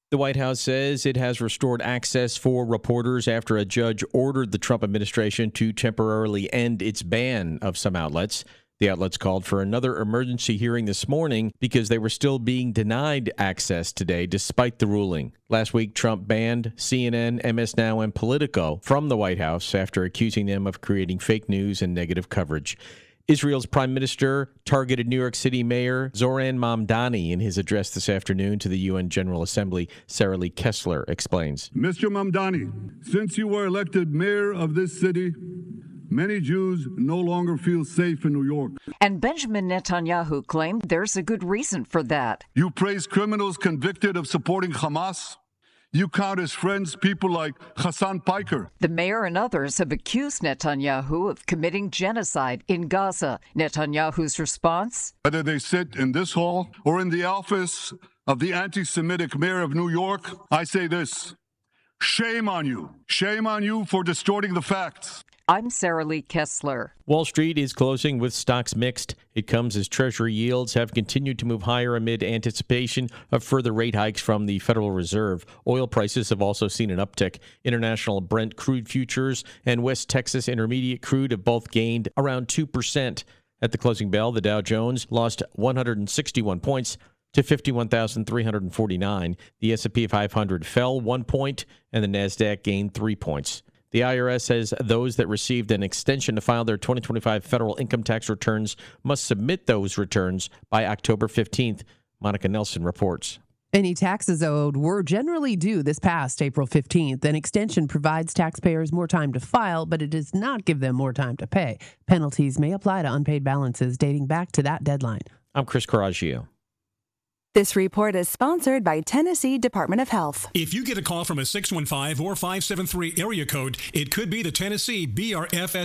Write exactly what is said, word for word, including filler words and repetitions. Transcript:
The White House says it has restored access for reporters after a judge ordered the Trump administration to temporarily end its ban of some outlets. The outlets called for another emergency hearing this morning because they were still being denied access today despite the ruling. Last week, Trump banned C N N, M S Now, and Politico from the White House after accusing them of creating fake news and negative coverage. Israel's prime minister targeted New York City Mayor Zoran Mamdani in his address this afternoon to the U N General Assembly. Sarah Lee Kessler explains. Mister Mamdani, since you were elected mayor of this city, many Jews no longer feel safe in New York. And Benjamin Netanyahu claimed there's a good reason for that. You praise criminals convicted of supporting Hamas. You count as friends people like Hassan Piker. The mayor and others have accused Netanyahu of committing genocide in Gaza. Netanyahu's response? Whether they sit in this hall or in the office of the anti-Semitic mayor of New York, I say this: shame on you. Shame on you for distorting the facts. I'm Sarah Lee Kessler. Wall Street is closing with stocks mixed. It comes as Treasury yields have continued to move higher amid anticipation of further rate hikes from the Federal Reserve. Oil prices have also seen an uptick. International Brent crude futures and West Texas Intermediate crude have both gained around two percent. At the closing bell, the Dow Jones lost one hundred sixty-one points to fifty-one thousand three hundred forty-nine. The S and P five hundred fell one point, and the NASDAQ gained three points. The I R S says those that received an extension to file their twenty twenty-five federal income tax returns must submit those returns by October fifteenth. Monica Nelson reports. Any taxes owed were generally due this past April fifteenth. An extension provides taxpayers more time to file, but it does not give them more time to pay. Penalties may apply to unpaid balances dating back to that deadline. I'm Chris Coraggio. This report is sponsored by Tennessee Department of Health. If you get a call from a six one five or five seven three area code, it could be the Tennessee B R F S